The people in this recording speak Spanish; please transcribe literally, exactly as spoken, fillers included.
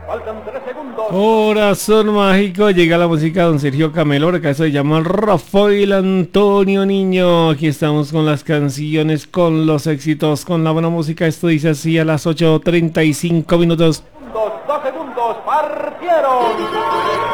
Faltan tres segundos. Corazón mágico, llega la música de don Sergio Camelor, que se llama Rafael Antonio Niño. Aquí estamos con las canciones, con los éxitos, con la buena música. Esto dice así a las ocho treinta y cinco minutos. Dos, dos segundos, partieron.